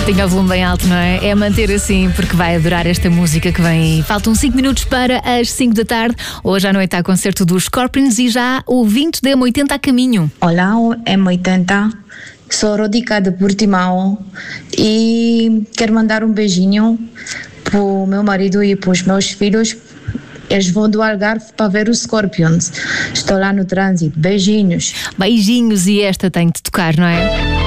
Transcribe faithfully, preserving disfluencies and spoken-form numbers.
Tenha o volume bem alto, não é? É manter assim, porque vai adorar esta música que vem. Faltam cinco minutos para as cinco da tarde. Hoje à noite há concerto dos Scorpions e já o vinte de M oitenta a caminho. Olá, M oitenta. Sou Rodica de Portimão e quero mandar um beijinho para o meu marido e para os meus filhos. Eles vão do Algarve para ver os Scorpions. Estou lá no trânsito. Beijinhos. Beijinhos, e esta tem de tocar, não é?